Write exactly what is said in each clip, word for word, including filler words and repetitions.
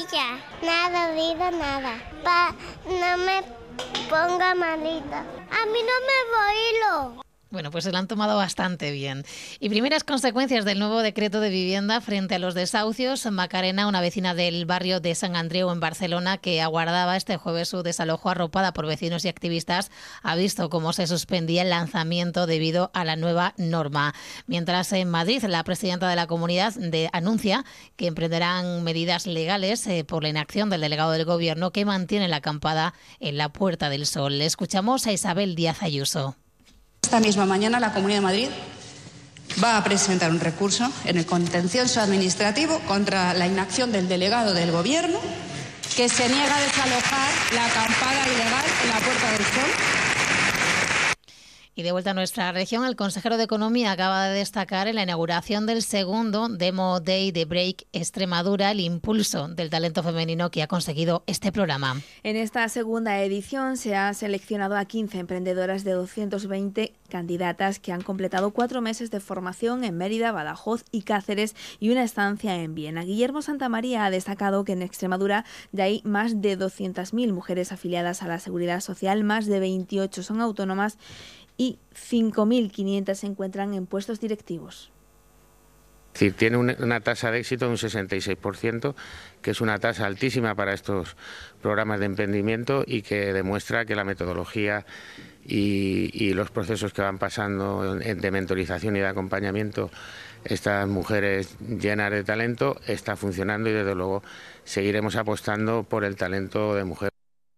pastilla. Nada, digo nada. Pa, no me ponga malita. A mí no me voy lo. Bueno, pues se lo han tomado bastante bien. Y primeras consecuencias del nuevo decreto de vivienda frente a los desahucios. Macarena, una vecina del barrio de San Andreu en Barcelona que aguardaba este jueves su desalojo arropada por vecinos y activistas, ha visto cómo se suspendía el lanzamiento debido a la nueva norma. Mientras en Madrid la presidenta de la comunidad de, anuncia que emprenderán medidas legales eh, por la inacción del delegado del Gobierno que mantiene la acampada en la Puerta del Sol. Le escuchamos a Isabel Díaz Ayuso. Esta misma mañana la Comunidad de Madrid va a presentar un recurso en el contencioso administrativo contra la inacción del delegado del Gobierno que se niega a desalojar la acampada ilegal en la Puerta del Sol. Y de vuelta a nuestra región, el consejero de Economía acaba de destacar en la inauguración del segundo Demo Day de Break Extremadura el impulso del talento femenino que ha conseguido este programa. En esta segunda edición se ha seleccionado a quince emprendedoras de doscientas veinte candidatas que han completado cuatro meses de formación en Mérida, Badajoz y Cáceres y una estancia en Viena. Guillermo Santamaría ha destacado que en Extremadura ya hay más de doscientas mil mujeres afiliadas a la Seguridad Social, más de veintiocho son autónomas y cinco mil quinientas se encuentran en puestos directivos. Es decir, tiene una tasa de éxito de un sesenta y seis por ciento, que es una tasa altísima para estos programas de emprendimiento y que demuestra que la metodología y, y los procesos que van pasando de mentorización y de acompañamiento estas mujeres llenas de talento está funcionando y desde luego seguiremos apostando por el talento de mujeres.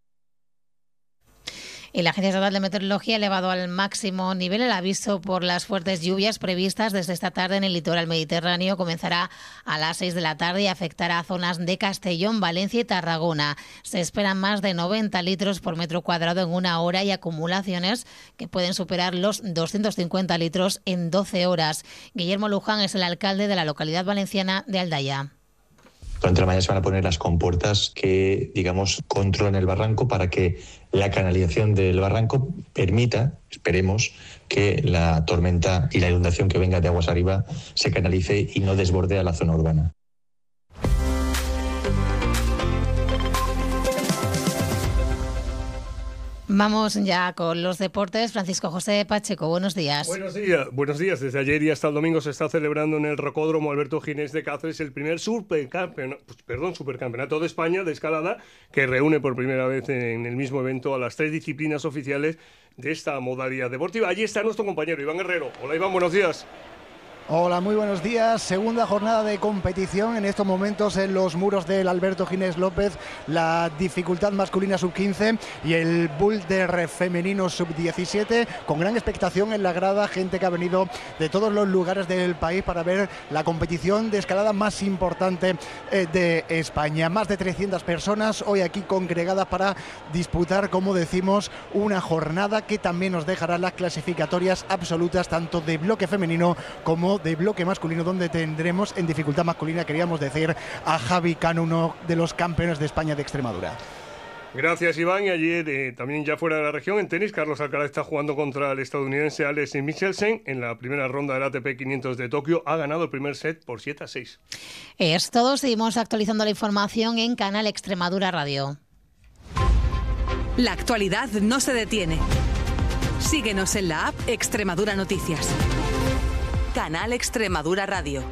Y la Agencia Estatal de Meteorología ha elevado al máximo nivel el aviso por las fuertes lluvias previstas desde esta tarde en el litoral mediterráneo. Comenzará a las seis de la tarde y afectará a zonas de Castellón, Valencia y Tarragona. Se esperan más de noventa litros por metro cuadrado en una hora y acumulaciones que pueden superar los doscientos cincuenta litros en doce horas. Guillermo Luján es el alcalde de la localidad valenciana de Aldaya. Durante la mañana se van a poner las compuertas que, digamos, controlan el barranco para que la canalización del barranco permita, esperemos, que la tormenta y la inundación que venga de aguas arriba se canalice y no desborde a la zona urbana. Vamos ya con los deportes. Francisco José Pacheco, buenos días. Buenos días, buenos días. Desde ayer y hasta el domingo se está celebrando en el Rocódromo Alberto Ginés de Cáceres el primer supercampeonato, perdón, supercampeonato de España de escalada que reúne por primera vez en el mismo evento a las tres disciplinas oficiales de esta modalidad deportiva. Allí está nuestro compañero Iván Herrero. Hola Iván, buenos días. Hola, muy buenos días. Segunda jornada de competición en estos momentos en los muros del Alberto Ginés López. La dificultad masculina sub quince y el boulder femenino sub diecisiete. Con gran expectación en la grada, gente que ha venido de todos los lugares del país para ver la competición de escalada más importante de España. Más de trescientas personas hoy aquí congregadas para disputar, como decimos, una jornada que también nos dejará las clasificatorias absolutas tanto de bloque femenino como de bloque masculino, donde tendremos en dificultad masculina, queríamos decir, a Javi Cano, uno de los campeones de España de Extremadura. Gracias Iván. Y ayer eh, también ya fuera de la región en tenis, Carlos Alcaraz está jugando contra el estadounidense Alex Michelsen en la primera ronda del A T P quinientos de Tokio. Ha ganado el primer set por siete a seis. Es todo, seguimos actualizando la información en Canal Extremadura Radio. La actualidad no se detiene. Síguenos en la app Extremadura Noticias. Canal Extremadura Radio.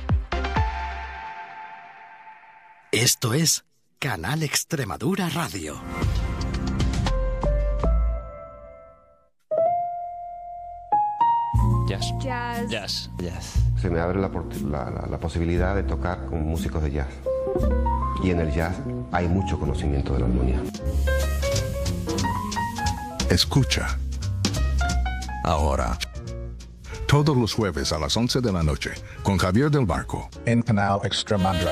Esto es Canal Extremadura Radio. Jazz. Jazz. Jazz. Jazz. Se me abre la, la, la, la posibilidad de tocar con músicos de jazz. Y en el jazz hay mucho conocimiento de la armonía. Escucha. Ahora. Todos los jueves a las once de la noche, con Javier del Barco. En Canal Extremadura.